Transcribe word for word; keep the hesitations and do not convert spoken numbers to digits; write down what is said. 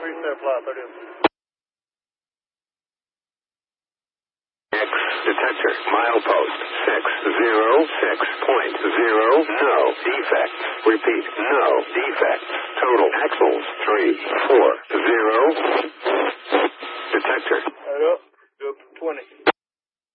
Reset fly, thirty. X detector, milepost, six zero six point zero, no defects. Repeat, no defects. Total axles, three four zero. Detector. Right up, twenty.